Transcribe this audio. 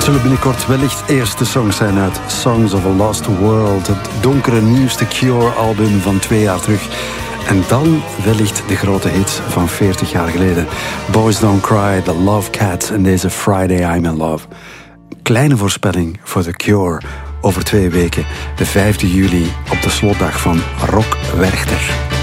zullen binnenkort wellicht eerste songs zijn uit Songs of a Lost World, het donkere nieuwste Cure-album van 2 jaar terug. En dan wellicht de grote hits van 40 jaar geleden. Boys Don't Cry, The Love Cats en deze Friday I'm in Love. Kleine voorspelling voor The Cure over 2 weken, de 5e juli, op de slotdag van Rock Werchter.